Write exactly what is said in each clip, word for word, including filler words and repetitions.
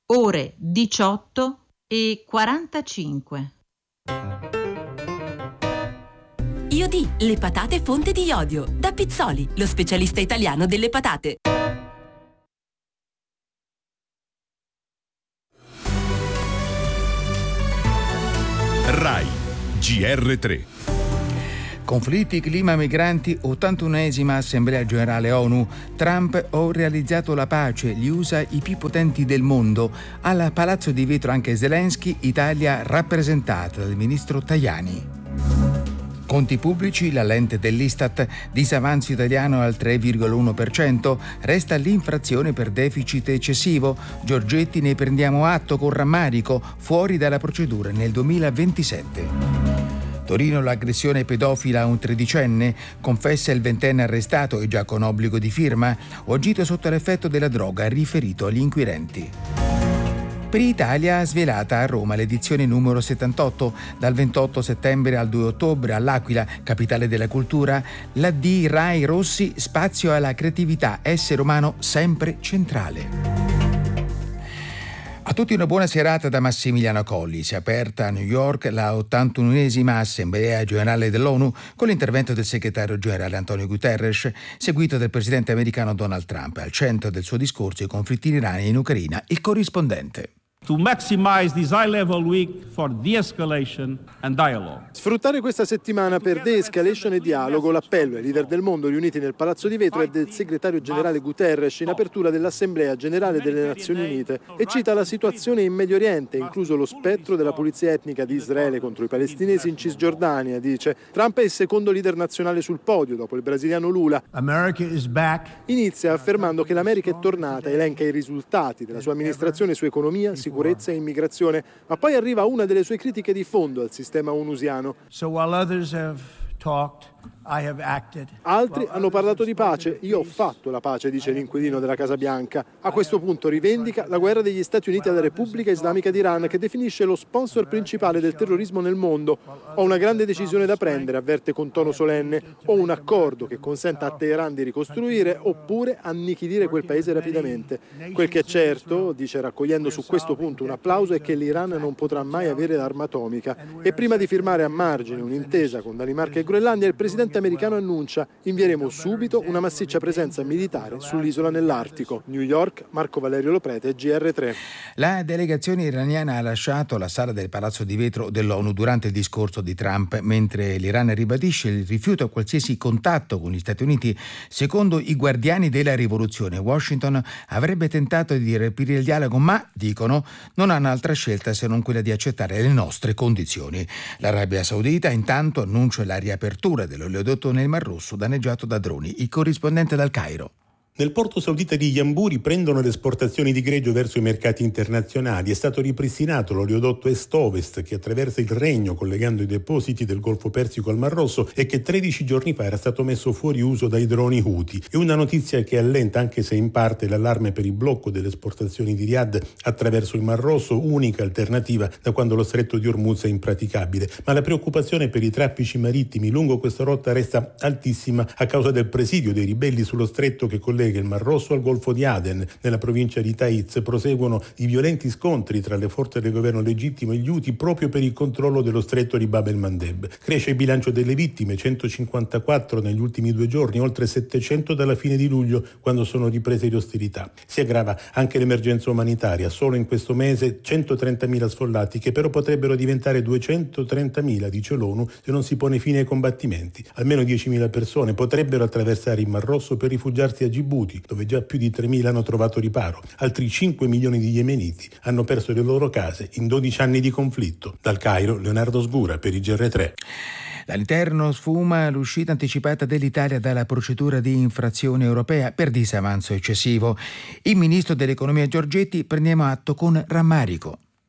ore diciotto e quarantacinque. Iodì, le patate fonte di iodio. Da Pizzoli, lo specialista italiano delle patate. Rai G R tre. Conflitti, clima, migranti, ottantunesima Assemblea Generale ONU. Trump: ho realizzato la pace, gli U S A i più potenti del mondo. Al Palazzo di Vetro anche Zelensky, Italia rappresentata dal ministro Tajani. Conti pubblici, la lente dell'Istat, disavanzo italiano al tre virgola uno per cento, resta l'infrazione per deficit eccessivo. Giorgetti: ne prendiamo atto con rammarico, fuori dalla procedura nel duemilaventisette. Torino: l'aggressione pedofila a un tredicenne, confessa il ventenne arrestato e già con obbligo di firma. Ho agito sotto l'effetto della droga, riferito agli inquirenti. Per Italia, svelata a Roma l'edizione numero settantotto, dal ventotto settembre al due ottobre all'Aquila, capitale della cultura. La D Rai Rossi: spazio alla creatività, essere umano sempre centrale. A tutti una buona serata da Massimiliano Colli. Si è aperta a New York la ottantunesima Assemblea Generale dell'ONU con l'intervento del segretario generale Antonio Guterres, seguito dal presidente americano Donald Trump. Al centro del suo discorso i conflitti in Iran e in Ucraina. Il corrispondente. To maximize this high-level week for de-escalation and dialogue. Sfruttare questa settimana per de-escalation e dialogo, l'appello ai leader del mondo riuniti nel Palazzo di Vetro è del segretario generale Guterres in apertura dell'Assemblea Generale delle Nazioni Unite e cita la situazione in Medio Oriente, incluso lo spettro della pulizia etnica di Israele contro i palestinesi in Cisgiordania. Dice: Trump è il secondo leader nazionale sul podio dopo il brasiliano Lula. America is back. Inizia affermando che l'America è tornata, elenca i risultati della sua amministrazione su economia, sicurezza e immigrazione, ma poi arriva una delle sue critiche di fondo al sistema onusiano. So while others have talked, I have acted. Altri hanno parlato di pace, io ho fatto la pace, dice l'inquilino della Casa Bianca. A questo punto rivendica la guerra degli Stati Uniti alla Repubblica Islamica d'Iran, che definisce lo sponsor principale del terrorismo nel mondo. Ho una grande decisione da prendere, avverte con tono solenne. Ho un accordo che consenta a Teheran di ricostruire oppure annichilire quel paese rapidamente. Quel che è certo, dice raccogliendo su questo punto un applauso, è che l'Iran non potrà mai avere l'arma atomica. E prima di firmare a margine un'intesa con Danimarca e Groenlandia, il presidente americano annuncia: invieremo subito una massiccia presenza militare sull'isola nell'Artico. New York, Marco Valerio Loprete, G R tre. La delegazione iraniana ha lasciato la sala del Palazzo di Vetro dell'ONU durante il discorso di Trump, mentre l'Iran ribadisce il rifiuto a qualsiasi contatto con gli Stati Uniti. Secondo i guardiani della rivoluzione, Washington avrebbe tentato di riaprire il dialogo, ma, dicono, non hanno altra scelta se non quella di accettare le nostre condizioni. L'Arabia Saudita intanto annuncia la riapertura dell'oleodotto nel Mar Rosso danneggiato da droni. Il corrispondente dal Cairo. Nel porto saudita di Yanbu riprendono le esportazioni di greggio verso i mercati internazionali. È stato ripristinato l'oleodotto est-ovest che attraversa il Regno collegando i depositi del Golfo Persico al Mar Rosso e che tredici giorni fa era stato messo fuori uso dai droni Houthi. È una notizia che allenta, anche se in parte, l'allarme per il blocco delle esportazioni di Riyadh attraverso il Mar Rosso, unica alternativa da quando lo stretto di Hormuz è impraticabile. Ma la preoccupazione per i traffici marittimi lungo questa rotta resta altissima a causa del presidio dei ribelli sullo stretto che collega il Mar Rosso al Golfo di Aden. Nella provincia di Taiz proseguono i violenti scontri tra le forze del governo legittimo e gli Houthi proprio per il controllo dello stretto di Bab el-Mandeb. Cresce il bilancio delle vittime, centocinquantaquattro negli ultimi due giorni, oltre settecento dalla fine di luglio, quando sono riprese le ostilità. Si aggrava anche l'emergenza umanitaria. Solo in questo mese centotrentamila sfollati, che però potrebbero diventare duecentotrentamila, dice l'ONU, se non si pone fine ai combattimenti. Almeno diecimila persone potrebbero attraversare il Mar Rosso per rifugiarsi a Gibuti, dove già più di tremila hanno trovato riparo. Altri cinque milioni di yemeniti hanno perso le loro case in dodici anni di conflitto. Dal Cairo, Leonardo Sgura per i G R tre. Dall'interno sfuma l'uscita anticipata dell'Italia dalla procedura di infrazione europea per disavanzo eccessivo. Il ministro dell'economia Giorgetti: prendiamo atto con rammarico.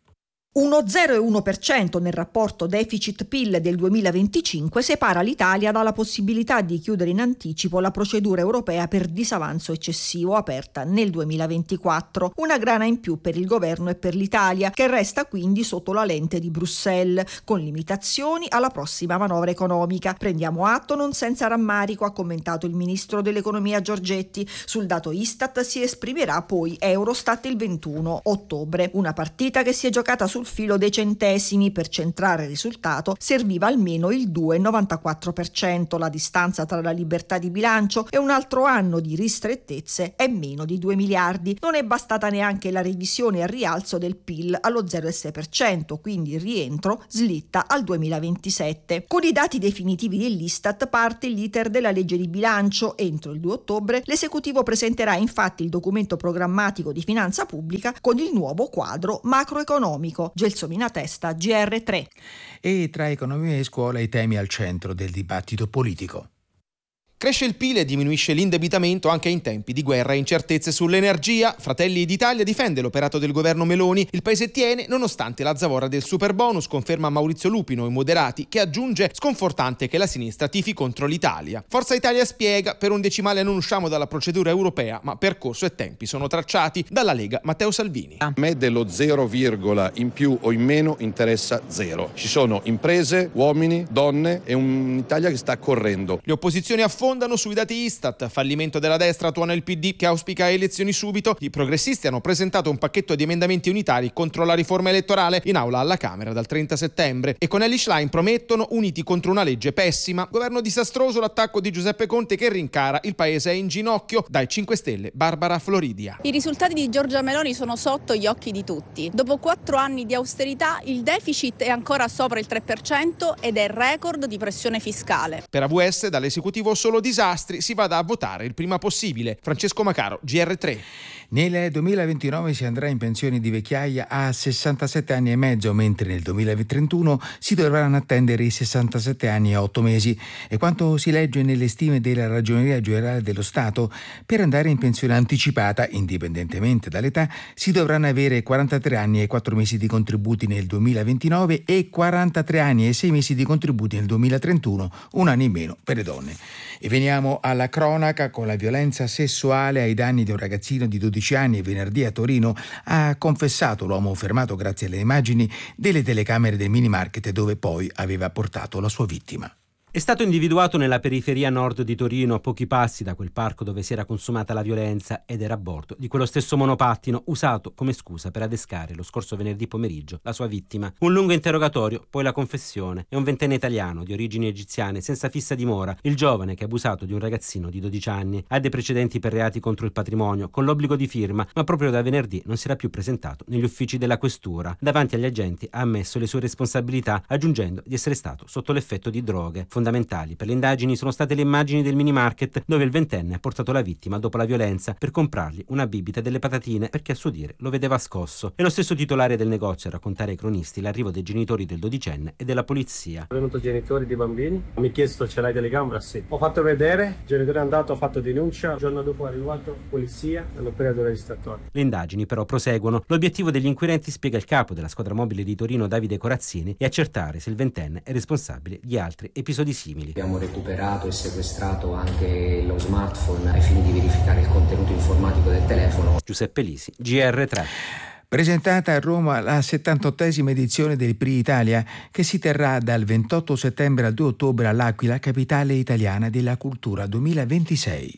Uno zero virgola uno per cento nel rapporto deficit-P I L del duemilaventicinque separa l'Italia dalla possibilità di chiudere in anticipo la procedura europea per disavanzo eccessivo aperta nel duemilaventiquattro. Una grana in più per il governo e per l'Italia, che resta quindi sotto la lente di Bruxelles, con limitazioni alla prossima manovra economica. Prendiamo atto non senza rammarico, ha commentato il ministro dell'economia Giorgetti. Sul dato Istat si esprimerà poi Eurostat il ventuno ottobre. Una partita che si è giocata sul filo dei centesimi. Per centrare il risultato serviva almeno il due virgola novantaquattro per cento. La distanza tra la libertà di bilancio e un altro anno di ristrettezze è meno di due miliardi. Non è bastata neanche la revisione al rialzo del P I L allo zero virgola sei per cento, quindi il rientro slitta al duemilaventisette. Con i dati definitivi dell'Istat parte l'iter della legge di bilancio. Entro il due ottobre l'esecutivo presenterà infatti il documento programmatico di finanza pubblica con il nuovo quadro macroeconomico. Gelsomina Testa, G R tre. E tra economia e scuola i temi al centro del dibattito politico. Cresce il P I L e diminuisce l'indebitamento anche in tempi di guerra e incertezze sull'energia. Fratelli d'Italia difende l'operato del governo Meloni. Il paese tiene nonostante la zavorra del superbonus, conferma Maurizio Lupino e Moderati, che aggiunge: sconfortante che la sinistra tifi contro l'Italia. Forza Italia spiega: per un decimale non usciamo dalla procedura europea, ma percorso e tempi sono tracciati. Dalla Lega Matteo Salvini. A me dello zero virgola in più o in meno interessa zero. Ci sono imprese, uomini, donne e un'Italia che sta correndo. Le opposizioni affondano sui dati Istat. Fallimento della destra, tuona il P D che auspica elezioni subito. I progressisti hanno presentato un pacchetto di emendamenti unitari contro la riforma elettorale in aula alla Camera dal trenta settembre e con Elly Schlein promettono uniti contro una legge pessima. Governo disastroso, l'attacco di Giuseppe Conte che rincara: il paese è in ginocchio. Dai cinque Stelle Barbara Floridia. I risultati di Giorgia Meloni sono sotto gli occhi di tutti. Dopo quattro anni di austerità il deficit è ancora sopra il tre per cento ed è record di pressione fiscale. Per A V S dall'esecutivo solo disastri, si vada a votare il prima possibile. Francesco Macaro, G R tre. Nel duemilaventinove si andrà in pensione di vecchiaia a sessantasette anni e mezzo, mentre nel duemilatrentuno si dovranno attendere i sessantasette anni e otto mesi. E quanto si legge nelle stime della Ragioneria Generale dello Stato, per andare in pensione anticipata, indipendentemente dall'età, si dovranno avere quarantatré anni e quattro mesi di contributi nel duemilaventinove e quarantatré anni e sei mesi di contributi nel duemilatrentuno, un anno in meno per le donne. E veniamo alla cronaca con la violenza sessuale ai danni di un ragazzino di dodici anni. Venerdì a Torino ha confessato l'uomo fermato grazie alle immagini delle telecamere del mini market dove poi aveva portato la sua vittima. È stato individuato nella periferia nord di Torino, a pochi passi da quel parco dove si era consumata la violenza, ed era a bordo di quello stesso monopattino usato come scusa per adescare lo scorso venerdì pomeriggio la sua vittima. Un lungo interrogatorio, poi la confessione. È un ventenne italiano di origini egiziane, senza fissa dimora, il giovane che ha abusato di un ragazzino di dodici anni. Ha dei precedenti per reati contro il patrimonio, con l'obbligo di firma, ma proprio da venerdì non si era più presentato negli uffici della questura. Davanti agli agenti ha ammesso le sue responsabilità, aggiungendo di essere stato sotto l'effetto di droghe. Fondamentali per le indagini sono state le immagini del mini market dove il ventenne ha portato la vittima dopo la violenza per comprargli una bibita e delle patatine perché a suo dire lo vedeva scosso. È lo stesso titolare del negozio a raccontare ai cronisti l'arrivo dei genitori del dodicenne e della polizia. Sono venuto i genitori dei bambini, mi ha chiesto ce l'hai telecamera? Sì. Ho fatto vedere, il genitore è andato, ha fatto denuncia, il giorno dopo è arrivato polizia, hanno preso il registratore. Le indagini però proseguono. L'obiettivo degli inquirenti, spiega il capo della squadra mobile di Torino Davide Corazzini, è accertare se il ventenne è responsabile di altri episodi simili. Abbiamo recuperato e sequestrato anche lo smartphone ai fini di verificare il contenuto informatico del telefono. Giuseppe Lisi, G R tre. Presentata a Roma la settantottesima edizione del P R I Italia, che si terrà dal ventotto settembre al due ottobre all'Aquila, capitale italiana della cultura duemilaventisei.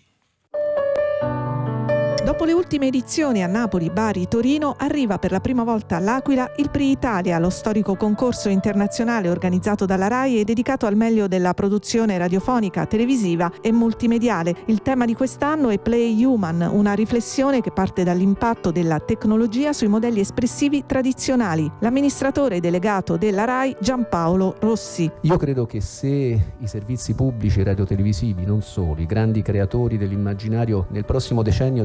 Dopo le ultime edizioni a Napoli, Bari, Torino, arriva per la prima volta all'Aquila il P R I Italia, lo storico concorso internazionale organizzato dalla RAI e dedicato al meglio della produzione radiofonica, televisiva e multimediale. Il tema di quest'anno è Play Human, una riflessione che parte dall'impatto della tecnologia sui modelli espressivi tradizionali. L'amministratore delegato della RAI, Giampaolo Rossi. Io credo che se i servizi pubblici radiotelevisivi, non solo, i grandi creatori dell'immaginario nel prossimo decennio devono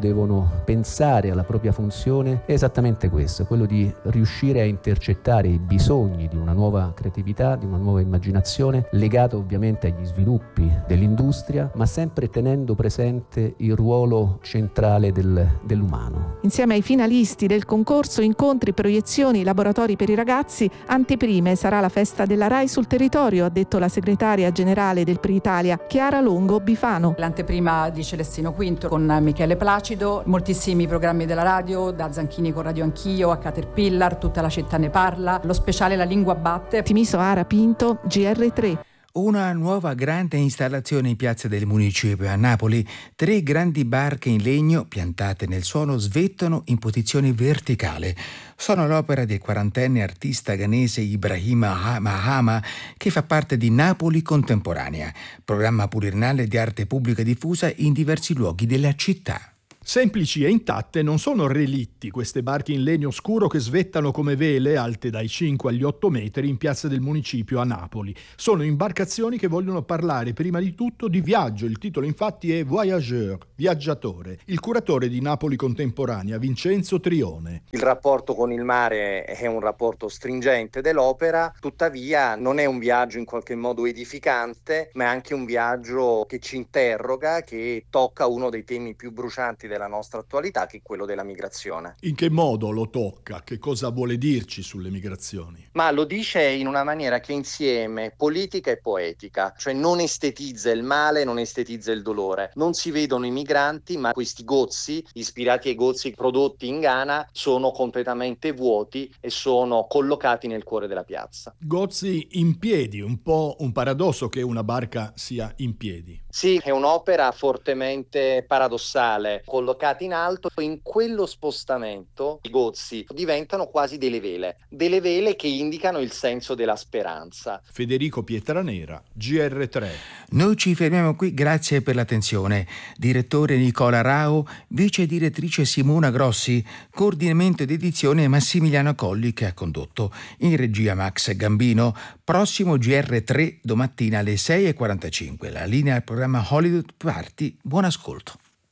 dobbiamo pensare alla propria funzione è esattamente questo, quello di riuscire a intercettare i bisogni di una nuova creatività, di una nuova immaginazione, legata ovviamente agli sviluppi dell'industria, ma sempre tenendo presente il ruolo centrale del, dell'umano. Insieme ai finalisti del concorso, incontri, proiezioni, laboratori per i ragazzi, anteprime sarà la festa della RAI sul territorio, ha detto la segretaria generale del P R I Italia, Chiara Longo Bifano. L'anteprima di Celestino V con Michele Placido, moltissimi programmi della radio, da Zanchini con Radio Anch'io, a Caterpillar, Tutta la città ne parla, lo speciale La lingua batte. Timiso Ara Pinto, G R tre. Una nuova grande installazione in piazza del municipio a Napoli. Tre grandi barche in legno piantate nel suolo svettano in posizione verticale. Sono l'opera del quarantenne artista ghanese Ibrahim Mahama, che fa parte di Napoli Contemporanea, programma pluriennale di arte pubblica diffusa in diversi luoghi della città. Semplici e intatte non sono relitti queste barche in legno scuro che svettano come vele, alte dai cinque agli otto metri, in piazza del municipio a Napoli. Sono imbarcazioni che vogliono parlare prima di tutto di viaggio. Il titolo infatti è Voyageur, viaggiatore. Il curatore di Napoli Contemporanea, Vincenzo Trione. Il rapporto con il mare è un rapporto stringente dell'opera, tuttavia non è un viaggio in qualche modo edificante, ma è anche un viaggio che ci interroga, che tocca uno dei temi più brucianti della della nostra attualità, che è quello della migrazione. In che modo lo tocca? Che cosa vuole dirci sulle migrazioni? Ma lo dice in una maniera che è insieme politica e poetica, cioè non estetizza il male, non estetizza il dolore. Non si vedono i migranti, ma questi gozzi, ispirati ai gozzi prodotti in Ghana, sono completamente vuoti e sono collocati nel cuore della piazza. Gozzi in piedi, un po' un paradosso che una barca sia in piedi. Sì, è un'opera fortemente paradossale, collocati in alto, in quello spostamento i gozzi diventano quasi delle vele, delle vele che indicano il senso della speranza. Federico Pietranera, G R tre. Noi ci fermiamo qui, grazie per l'attenzione. Direttore Nicola Rao, vice direttrice Simona Grossi, coordinamento ed edizione Massimiliano Colli che ha condotto. In regia Max Gambino, prossimo G R tre domattina alle sei e quarantacinque. La linea al programma Hollywood Party. Buon ascolto.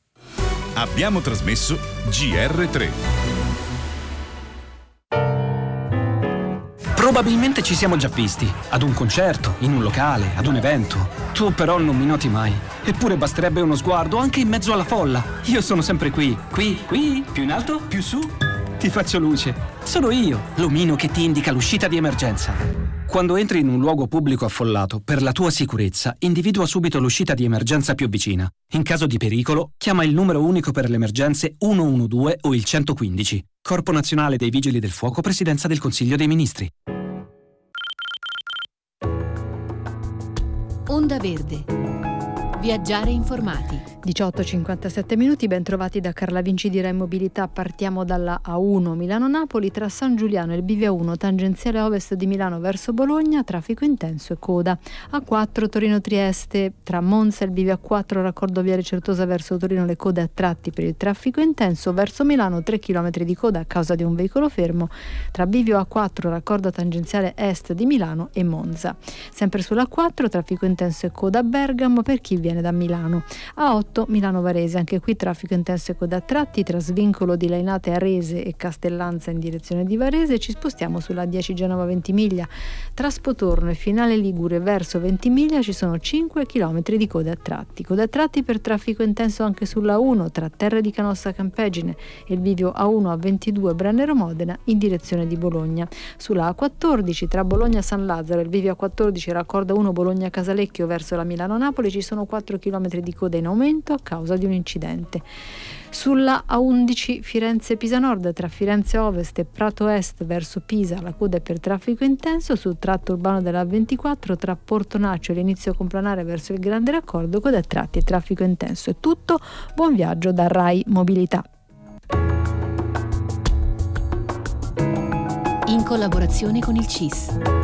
Abbiamo trasmesso G R tre. Probabilmente ci siamo già visti, ad un concerto, in un locale, ad un evento. Tu però non mi noti mai. Eppure basterebbe uno sguardo anche in mezzo alla folla. Io sono sempre qui, qui, qui, più in alto, più su. Ti faccio luce. Sono io, l'omino che ti indica l'uscita di emergenza. Quando entri in un luogo pubblico affollato, per la tua sicurezza, individua subito l'uscita di emergenza più vicina. In caso di pericolo, chiama il numero unico per le emergenze uno uno due o il centoquindici. Corpo Nazionale dei Vigili del Fuoco, Presidenza del Consiglio dei Ministri. Onda Verde. Viaggiare informati. diciotto e cinquantasette minuti, ben trovati da Carla Vinci di Rai Mobilità. Partiamo dalla A uno Milano-Napoli, tra San Giuliano e il bivio A uno tangenziale ovest di Milano verso Bologna, traffico intenso e coda. A quattro Torino-Trieste, tra Monza e il bivio A quattro raccordo viale Certosa verso Torino, le code a tratti per il traffico intenso. Verso Milano tre chilometri di coda a causa di un veicolo fermo, tra bivio A quattro raccordo tangenziale est di Milano e Monza. Sempre sull'A quattro traffico intenso e coda a Bergamo per chi viene da Milano. A otto Milano-Varese, anche qui traffico intenso e coda a tratti tra svincolo di Lainate Arese e Castellanza in direzione di Varese. Ci spostiamo sulla dieci Genova-Ventimiglia, tra Spotorno e Finale Ligure verso Ventimiglia ci sono cinque chilometri di coda a tratti. Coda a tratti per traffico intenso anche sulla uno tra Terre di Canossa Campegine e il bivio A uno a ventidue Brennero-Modena in direzione di Bologna. Sulla A quattordici tra Bologna-San Lazzaro e il bivio A quattordici raccordo uno Bologna-Casalecchio verso la Milano-Napoli ci sono quattro chilometri di coda in aumento a causa di un incidente. Sulla A undici Firenze-Pisa Nord tra Firenze Ovest e Prato Est verso Pisa la coda è per traffico intenso. Sul tratto urbano della A ventiquattro tra Portonaccio e l'inizio complanare verso il Grande Raccordo coda a tratti e traffico intenso. È tutto, buon viaggio da Rai Mobilità. In collaborazione con il C I S.